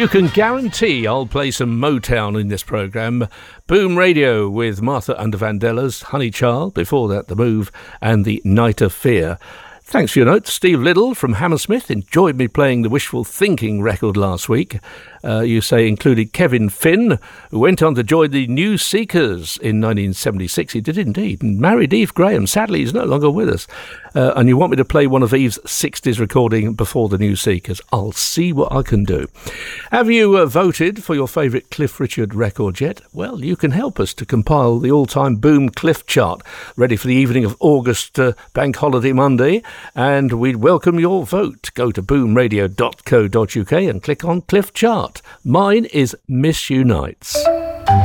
You can guarantee I'll play some Motown in this programme. Boom Radio with Martha and the Vandellas, Honey Child, before that The Move, and The Night of Fear. Thanks for your notes. Steve Liddell from Hammersmith enjoyed me playing the Wishful Thinking record last week. You say included Kevin Finn, who went on to join the New Seekers in 1976. He did indeed, and married Eve Graham. Sadly, he's no longer with us. And you want me to play one of Eve's 60s recording before the New Seekers? I'll see what I can do. Have you voted for your favourite Cliff Richard record yet? Well, you can help us to compile the all-time Boom Cliff chart, ready for the evening of August Bank Holiday Monday, and we'd welcome your vote. Go to boomradio.co.uk and click on Cliff Chart. Mine is Miss You Nights.